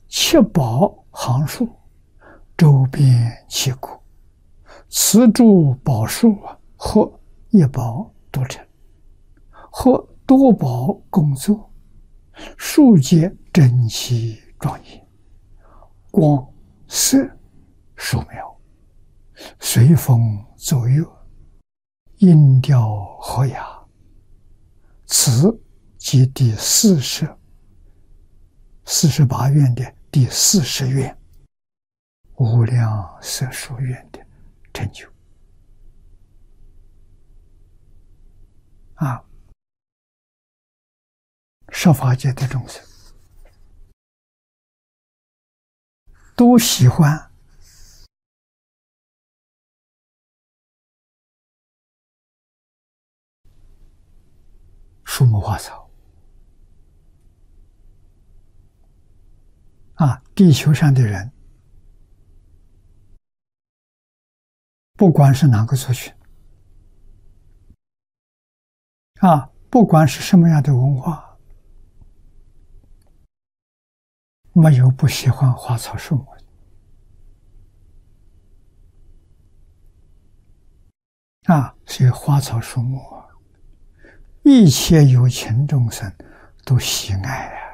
七宝行树，周边七谷，此诸宝树或一宝独成，或多宝共作，树皆整齐庄严，光色殊妙，随风奏乐，音调和雅。此即第48愿的第40愿，无量色数愿的成就。十法界的众生都喜欢树木花草。地球上的人，不管是哪个族群，不管是什么样的文化，没有不喜欢花草树木的。所以花草树木一切有情众生都喜爱